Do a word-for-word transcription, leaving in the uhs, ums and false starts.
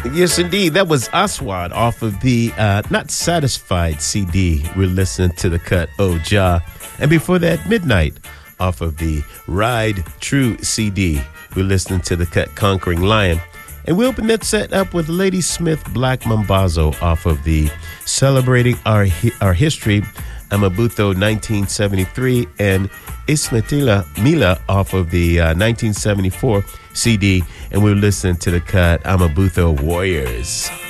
Yes, indeed. That was Aswad off of the uh, Not Satisfied C D. We're listening to the cut Oh Jah. And before that, Midnight off of the Ride True C D. We're listening to the cut Conquering Lion. And we open that set up with Lady Smith Black Mambazo off of the Celebrating Our Our History, Amabuto nineteen seventy-three, and Ismatila Mila off of the uh, nineteen seventy-four C D. And we're listening to the cut Amabuto Warriors.